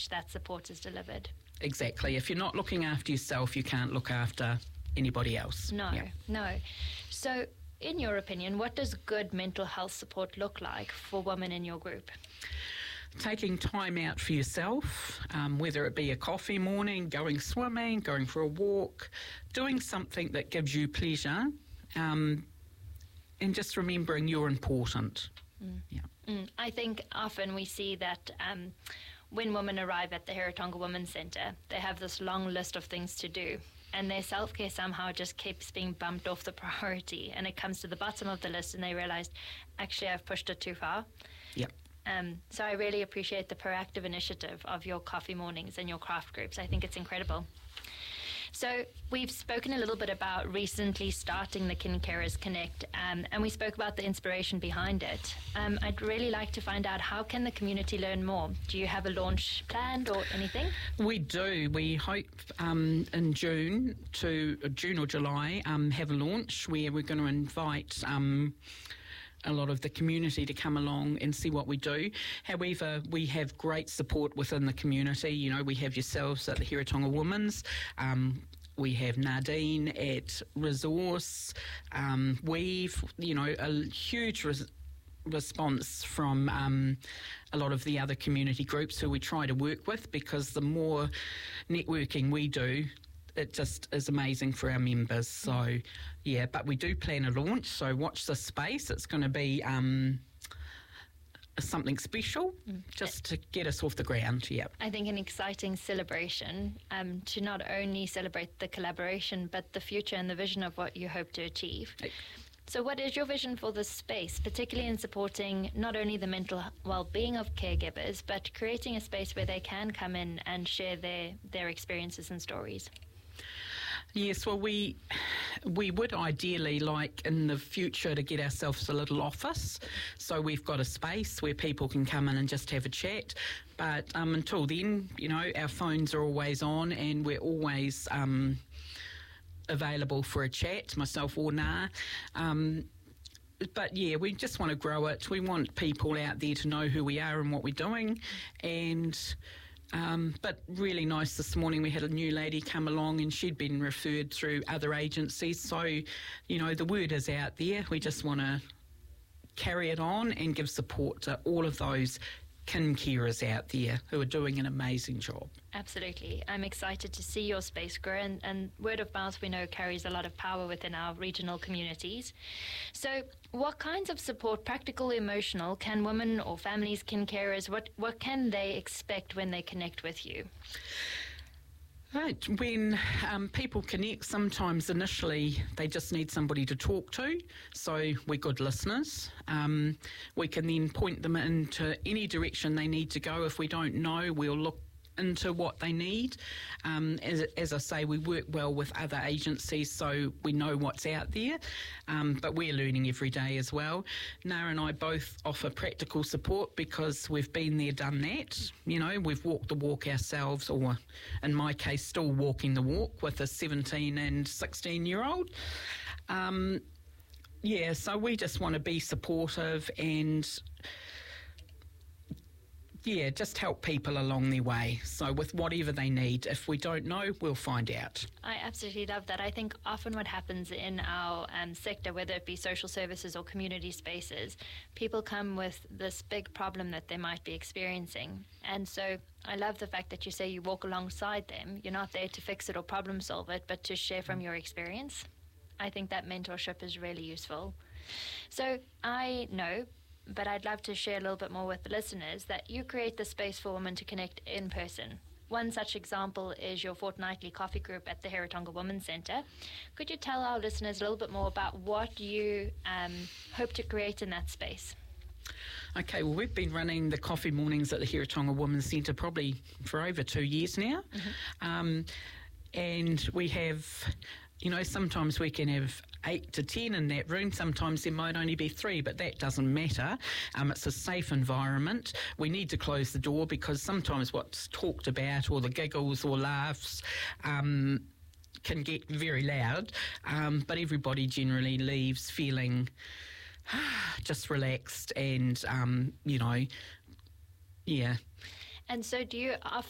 which that support is delivered. Exactly. If you're not looking after yourself, you can't look after anybody else. No. So, in your opinion, what does good mental health support look like for women in your group? Taking time out for yourself, whether it be a coffee morning, going swimming, going for a walk, doing something that gives you pleasure, and just remembering you're important. I think often we see that when women arrive at the Hiratonga Women's Centre, they have this long list of things to do, and their self-care somehow just keeps being bumped off the priority, and it comes to the bottom of the list and they realise, actually, I've pushed it too far. So I really appreciate the proactive initiative of your coffee mornings and your craft groups. I think it's incredible. So we've spoken a little bit about recently starting the Kin Carers Connect, and we spoke about the inspiration behind it. I'd really like to find out, how can the community learn more? Do you have a launch planned or anything? We do. We hope in June or July have a launch where we're going to invite a lot of the community to come along and see what we do. However, we have great support within the community. You know, we have yourselves at the Hiratonga Women's. We have Nadine at Resource. We've, a huge response from a lot of the other community groups who we try to work with, because the more networking we do, it just is amazing for our members. So, but we do plan a launch, so watch this space. It's going to be something special just to get us off the ground. I think an exciting celebration to not only celebrate the collaboration, but the future and the vision of what you hope to achieve. So what is your vision for this space, particularly in supporting not only the mental well-being of caregivers, but creating a space where they can come in and share their experiences and stories? Yes, well, we would ideally like in the future to get ourselves a little office, so we've got a space where people can come in and just have a chat. But until then, our phones are always on and we're always available for a chat, myself or Na. But we just want to grow it. We want people out there to know who we are and what we're doing. But really nice this morning, we had a new lady come along and she'd been referred through other agencies. So, the word is out there. We just want to carry it on and give support to all of those kin carers out there who are doing an amazing job. Absolutely. I'm excited to see your space grow, and word of mouth we know carries a lot of power within our regional communities. So what kinds of support, practical, emotional, can women or families, kin carers, what can they expect when they connect with you? Right. When people connect, sometimes initially they just need somebody to talk to. So we're good listeners. We can then point them into any direction they need to go. If we don't know, we'll look into what they need. As I say, we work well with other agencies, so we know what's out there, but we're learning every day as well. Nara and I both offer practical support because we've been there, done that. We've walked the walk ourselves, or in my case, still walking the walk with a 17 and 16-year-old. So we just want to be supportive and just help people along their way. So with whatever they need, if we don't know, we'll find out. I absolutely love that. I think often what happens in our sector, whether it be social services or community spaces, people come with this big problem that they might be experiencing. And so I love the fact that you say you walk alongside them. You're not there to fix it or problem solve it, but to share from your experience. I think that mentorship is really useful. So I know, but I'd love to share a little bit more with the listeners, that you create the space for women to connect in person. One such example is your fortnightly coffee group at the Hiratonga Women's Centre. Could you tell our listeners a little bit more about what you hope to create in that space? Okay, well, we've been running the coffee mornings at the Hiratonga Women's Centre probably for over 2 years now. And we have, sometimes we can have 8 to 10 in that room. Sometimes there might only be 3, but that doesn't matter. It's a safe environment. We need to close the door because sometimes what's talked about, or the giggles or laughs, can get very loud. But everybody generally leaves feeling just relaxed and, And so do you often